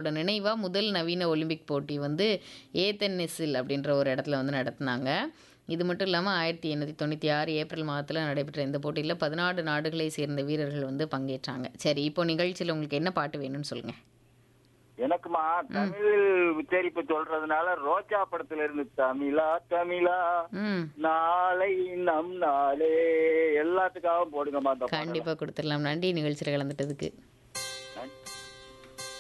அவங்களோட நினைவா முதல் நவீன ஒலிம்பிக் போட்டி வந்து ஏதென்னிஸில் அப்படின்ற ஒரு இடத்துல வந்து நடத்துனாங்க. இது மட்டும் இல்லாம 1896 ஏப்ரல் மாதத்துல நடைபெற்ற இந்த போட்டியில 14 நாடுகளை சேர்ந்த வீரர்கள் வந்து பங்கேற்றாங்க. சரி, இப்போ நிகழ்ச்சியில உங்களுக்கு என்ன பாட்டு வேணும்னு சொல்லுங்க. எனக்குமா ம். தமிழ் உச்சரிப்பு சொல்றதுனால ரோஜா படத்துல இருந்து தமிழா தமிழா ம். நாளை நம் நாளே எல்லாத்துக்காகவும் போடுங்கம்மா அந்த பாடலை. கண்டிப்பா குடுத்துடலாம். நன்றி நிகழ்ச்சியில கலந்துட்டதுக்கு.